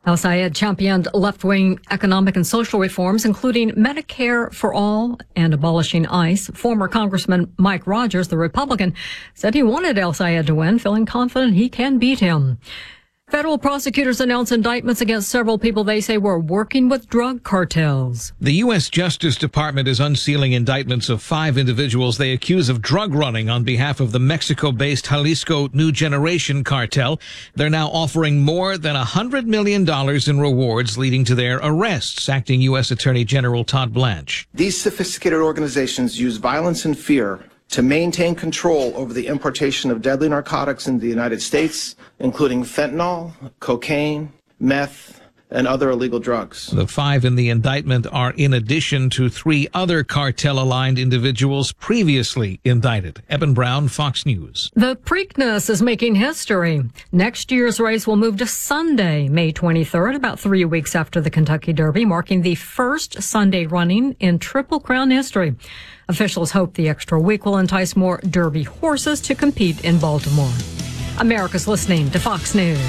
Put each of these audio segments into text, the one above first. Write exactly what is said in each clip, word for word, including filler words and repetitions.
El-Sayed championed left-wing economic and social reforms, including Medicare for all and abolishing ICE. Former Congressman Mike Rogers, the Republican, said he wanted El-Sayed to win, feeling confident he can beat him. Federal prosecutors announced indictments against several people they say were working with drug cartels. The U S Justice Department is unsealing indictments of five individuals they accuse of drug running on behalf of the Mexico-based Jalisco New Generation cartel. They're now offering more than one hundred million dollars in rewards, leading to their arrests. Acting U S Attorney General Todd Blanche. These sophisticated organizations use violence and fear to maintain control over the importation of deadly narcotics into the United States, including fentanyl, cocaine, meth, and other illegal drugs. The five in the indictment are in addition to three other cartel-aligned individuals previously indicted. Eben Brown, Fox News. The Preakness is making history. Next year's race will move to Sunday, May twenty-third, about three weeks after the Kentucky Derby, marking the first Sunday running in Triple Crown history. Officials hope the extra week will entice more Derby horses to compete in Baltimore. America's listening to Fox News.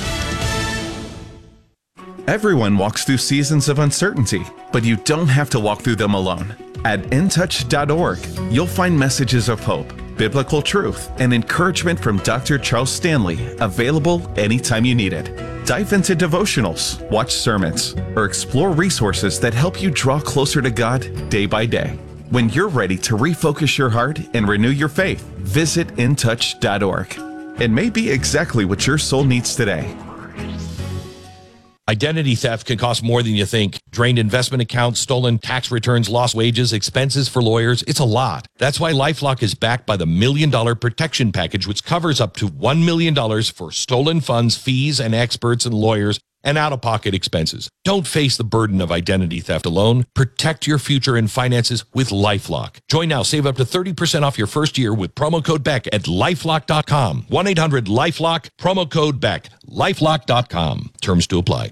Everyone walks through seasons of uncertainty, but you don't have to walk through them alone. At in touch dot org, you'll find messages of hope, biblical truth, and encouragement from Doctor Charles Stanley, available anytime you need it. Dive into devotionals, watch sermons, or explore resources that help you draw closer to God day by day. When you're ready to refocus your heart and renew your faith, visit in touch dot org. It may be exactly what your soul needs today. Identity theft can cost more than you think. Drained investment accounts, stolen tax returns, lost wages, expenses for lawyers. It's a lot. That's why LifeLock is backed by the Million Dollar Protection Package, which covers up to one million dollars for stolen funds, fees, and experts and lawyers, and out-of-pocket expenses. Don't face the burden of identity theft alone. Protect your future and finances with LifeLock. Join now. Save up to thirty percent off your first year with promo code Beck at lifelock dot com. one eight hundred LifeLock, promo code Beck. lifelock dot com. Terms to apply.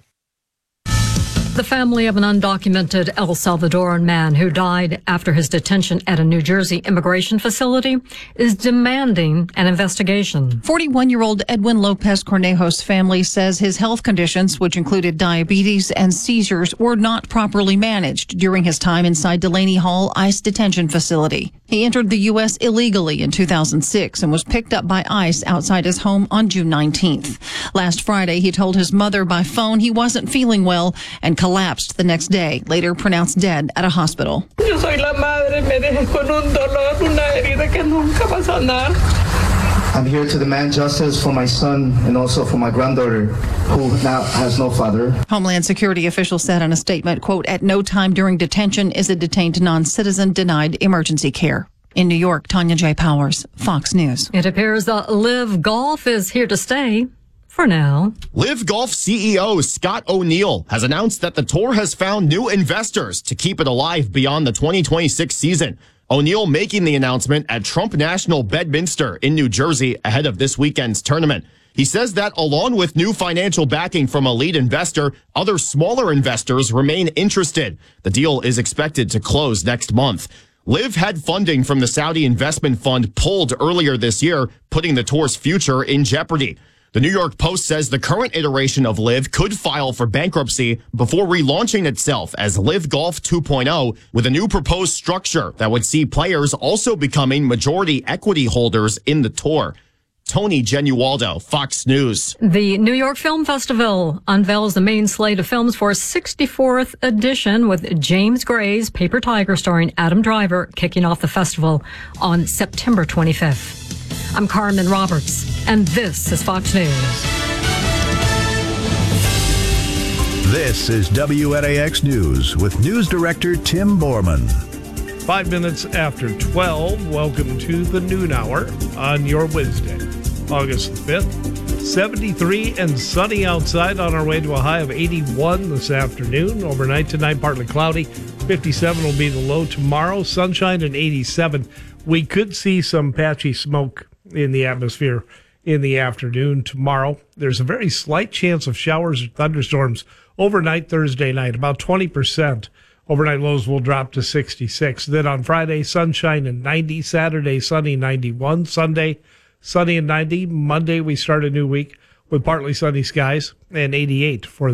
The family of an undocumented El Salvadoran man who died after his detention at a New Jersey immigration facility is demanding an investigation. forty-one-year-old Edwin Lopez Cornejo's family says his health conditions, which included diabetes and seizures, were not properly managed during his time inside Delaney Hall ICE detention facility. He entered the U S illegally in two thousand six and was picked up by ICE outside his home on June nineteenth. Last Friday, he told his mother by phone he wasn't feeling well and collapsed the next day, later pronounced dead at a hospital. Yo soy la madre, me dejé con un dolor, una herida que nunca va a sanar. I'm here to demand justice for my son and also for my granddaughter, who now has no father. Homeland Security officials said in a statement, quote, at no time during detention is a detained non-citizen denied emergency care. In New York, Tanya J. Powers, Fox News. It appears that Live Golf is here to stay. For now. Live Golf C E O Scott O'Neill has announced that the tour has found new investors to keep it alive beyond the twenty twenty-six season. O'Neill making the announcement at Trump National Bedminster in New Jersey ahead of this weekend's tournament. He says that along with new financial backing from a lead investor, other smaller investors remain interested. The deal is expected to close next month. Live had funding from the Saudi investment fund pulled earlier this year, putting the tour's future in jeopardy. The New York Post says the current iteration of Live could file for bankruptcy before relaunching itself as Live Golf two point oh with a new proposed structure that would see players also becoming majority equity holders in the tour. Tony Genualdo, Fox News. The New York Film Festival unveils the main slate of films for its sixty-fourth edition, with James Gray's Paper Tiger starring Adam Driver kicking off the festival on September twenty-fifth. I'm Carmen Roberts, and this is Fox News. This is W N A X News with News Director Tim Borman. Five minutes after twelve, welcome to the noon hour on your Wednesday, August the fifth. seventy-three and sunny outside, on our way to a high of eighty-one this afternoon. Overnight tonight, partly cloudy. fifty-seven will be the low tomorrow. Sunshine and eighty-seven. We could see some patchy smoke in the atmosphere in the afternoon tomorrow. There's a very slight chance of showers or thunderstorms overnight Thursday night, about twenty percent. Overnight lows will drop to sixty-six. Then on Friday, sunshine and ninety. Saturday, sunny, ninety-one. Sunday, sunny and ninety. Monday, we start a new week with partly sunny skies and eighty-eight for